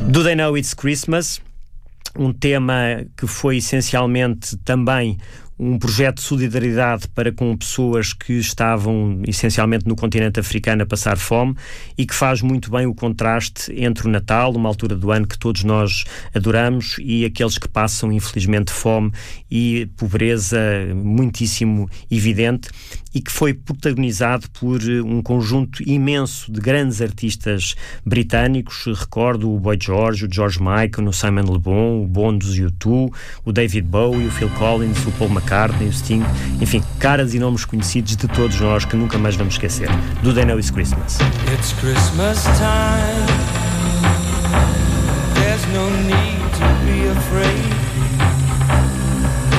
Do They Know It's Christmas, um tema que foi essencialmente também um projeto de solidariedade para com pessoas que estavam essencialmente no continente africano a passar fome e que faz muito bem o contraste entre o Natal, uma altura do ano que todos nós adoramos, e aqueles que passam infelizmente fome e pobreza muitíssimo evidente, e que foi protagonizado por um conjunto imenso de grandes artistas britânicos. Recordo o Boy George, o George Michael, o Simon Le Bon, o Bon dos U2, o David Bowie, o Phil Collins, o Paul McCartney, o Sting, enfim, caras e nomes conhecidos de todos nós que nunca mais vamos esquecer. Do They Know It's Christmas. It's Christmas time. There's no need to be afraid.